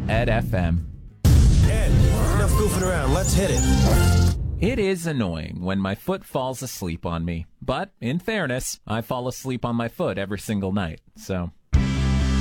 Ed FM. Ed, enough goofing around. Let's hit it. It is annoying when my foot falls asleep on me, but in fairness, I fall asleep on my foot every single night, so